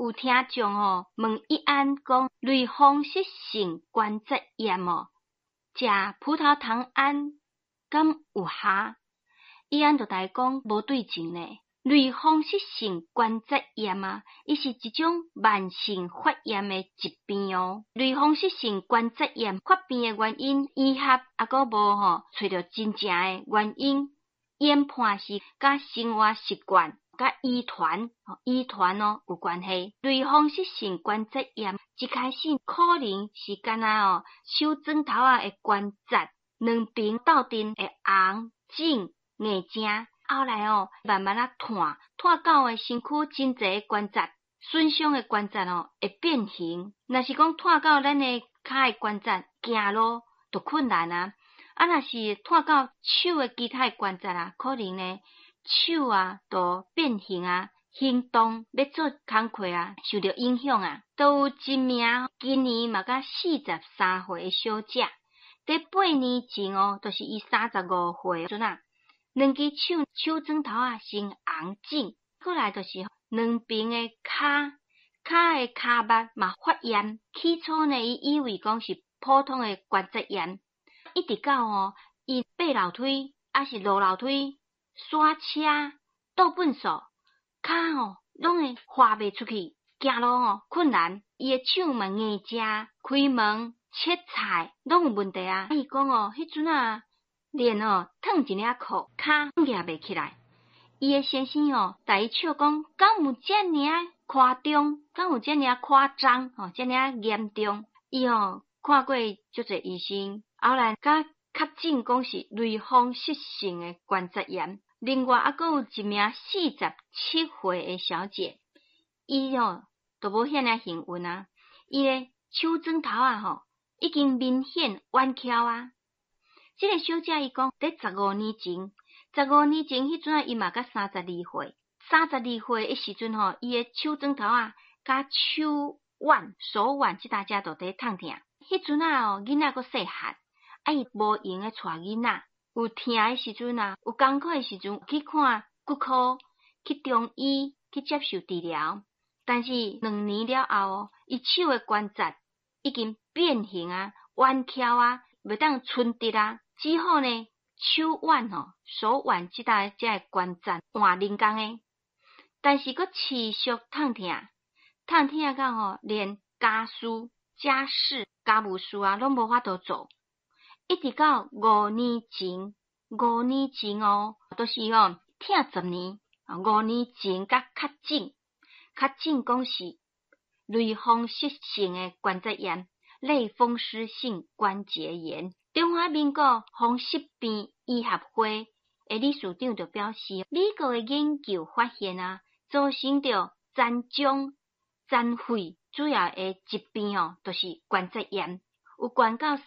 有听众问一安讲，类风湿性关节炎食葡萄糖胺敢有效？伊安就来讲无对症呢。类风湿性关节炎伊是一种慢性发炎的疾病类风湿性关节炎发病的原因，医学阁无找到真正的原因，研判是甲生活习惯、甲遗传有关系。类风湿性关节炎一开始可能是敢若手指头的关节两边斗阵会红、肿、硬正。后来慢慢炭到的身躯真侪关节，损伤的关节会变形。若是讲炭到咱的骹的关节，行路就困难啊。若是炭到手的其他关节可能呢手就变形行动要做工课受到影响都有一名今年嘛甲43岁的小姐，在8年前就是伊35岁阵两只手指头先红肿，过来就是两边的骹的骹肉嘛发炎。起初呢，伊以为讲是普通的关节炎，一直到伊爬楼梯是落楼梯、刷车、倒粪扫，骹拢会滑袂出去，行路困难。伊的手嘛硬正，开门、切菜拢有问题伊讲迄阵连烫一领裤，骹举袂起来。伊的先生甲伊笑讲，敢有遮尔夸张？敢有遮尔夸张？遮尔严重？伊看过足侪医生，后来甲确诊讲是类风湿性的关节炎。另外阁有一名47岁的小姐，伊都无遐尔幸运伊的手指头已经明显弯翘这个小姐伊讲，在15年前迄阵伊嘛甲32岁的时阵伊的手指头甲手腕、手腕即大家都在痛痛。迄阵囡仔阁细汉，伊无闲诶带囡仔，有疼诶时阵有艰苦诶时阵去看骨科，去中医去接受治疗。但是2年了后伊手诶关节已经变形弯翘袂当伸直只好呢，手腕手腕这关节换人工诶，但是佫持续痛痛到连家事、家务事拢无法度做，一直到5年前都是疼10年，5年前甲确诊讲是类风湿性诶关节炎，类风湿性关节炎。中华民国风湿病医学会的理事长就表示，美国的研究发现造成着残障、残废主要的疾病就是关节炎，有高到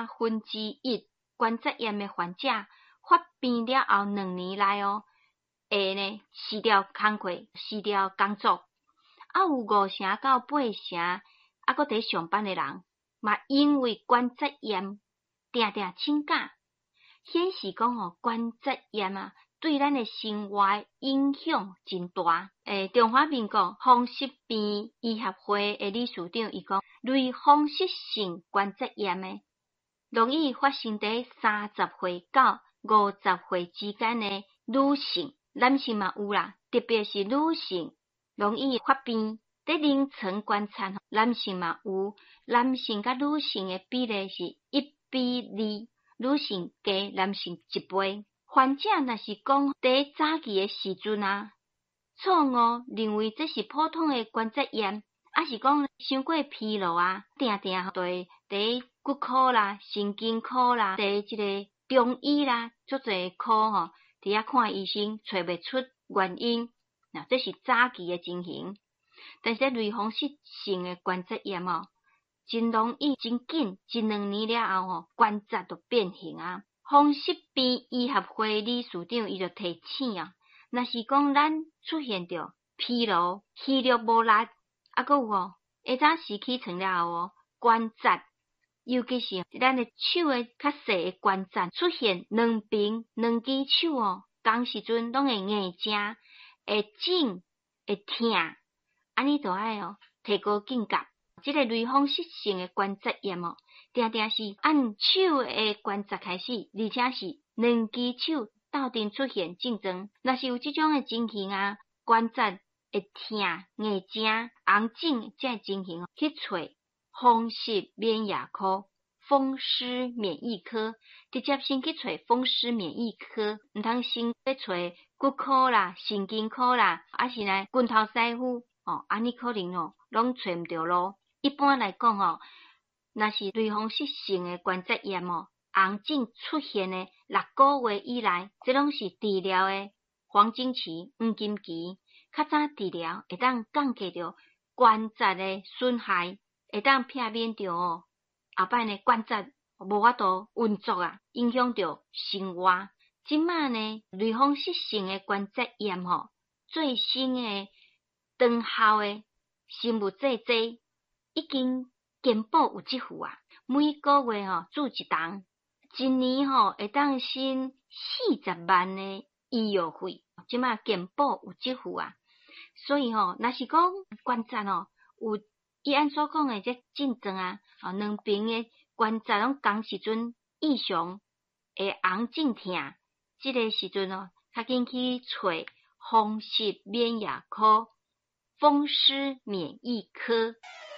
1/3关节炎的患者发病了后2年内会呢辞掉工课、辞掉工作，有5成到8成阁在上班的人嘛因为关节炎定定请假，显示讲关节炎对咱的生活影响真大。中华民国风湿病医学会的理事长伊讲，类风湿性关节炎容易发生在30岁到50岁之间的女性，男性嘛有特别是女性容易发病。在临床观察，男性嘛有，男性甲女性的比例是1:2，女性加男性1倍。患者若是讲在早期的时阵错误认为这是普通的关节炎，是讲伤过疲劳定定对伫骨科神经科伫即个中医足侪科伫遐看医生找袂出原因，这是早期的情形。但是类风湿性的关节炎真容易真紧，1-2年了后关节就变形风湿病医学会理事长伊就提醒若是讲咱出现着疲劳、气力无力，阁有下早时起床了后关节，尤其是咱的手的较细的关节出现两只手同时阵拢会硬正、会肿、会疼。 安尼就爱提高警觉。这个类风湿性的关节炎定定是按手的关节开始，而且是两只手斗阵出现症状。若是有这种的情形关节会痛、硬正、红肿这情形，去找风湿免疫科、风湿免疫科，直接先去找风湿免疫科，毋通先去找骨科啦、神经科啦，还是呢拳头师傅安尼可能拢找毋着咯。一般来讲若是类风湿性的关节炎红肿出现的6个月以来，这拢是治疗的黄金期、黄金期。较早治疗会当降低着关节的损害，会当避免着后摆呢关节无法度运作影响着生活。即卖呢，类风湿性的关节炎最新的长效的生物制剂已经健保有即副每个月注一档，一年会当省40万的医药费。即卖健保有即副所以若是讲关节有伊按所讲的这症状两边的关节拢同时阵异常会红肿痛，这个时阵较紧去找风湿免疫科、风湿免疫科。